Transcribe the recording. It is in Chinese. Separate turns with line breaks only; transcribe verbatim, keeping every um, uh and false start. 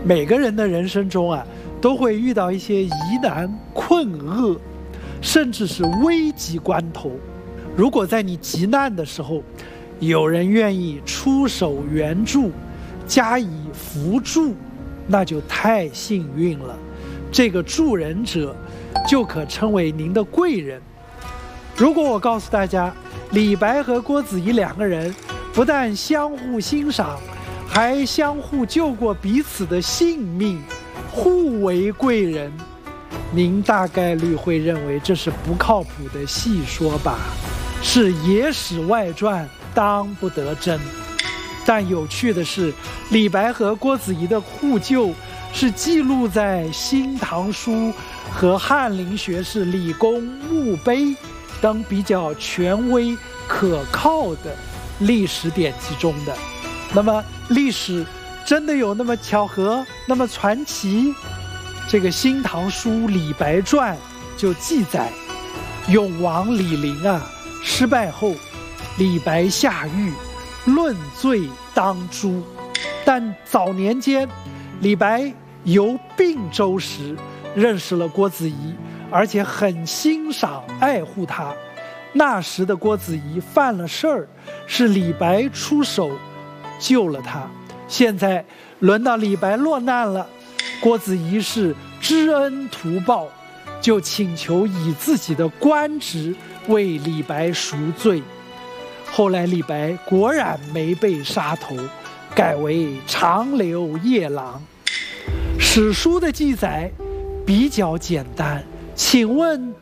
每个人的人生中啊，都会遇到一些疑难困厄，甚至是危急关头。如果在你急难的时候，有人愿意出手援助，加以扶助，那就太幸运了。这个助人者就可称为您的贵人。如果我告诉大家，李白和郭子仪两个人不但相互欣赏，还相互救过彼此的性命，互为贵人，您大概率会认为这是不靠谱的戏说吧，是野史外传，当不得真。但有趣的是，李白和郭子仪的互救是记录在《新唐书》和翰林学士李公墓碑等比较权威可靠的历史典籍中的。那么历史真的有那么巧合，那么传奇？这个《新唐书·李白传》就记载，永王李璘啊失败后，李白下狱，论罪当诛。但早年间，李白游并州时认识了郭子仪，而且很欣赏爱护他。那时的郭子仪犯了事儿，是李白出手救了他。现在轮到李白落难了，郭子仪是知恩图报，就请求以自己的官职为李白赎罪。后来李白果然没被杀头，改为长留夜郎。史书的记载比较简单，请问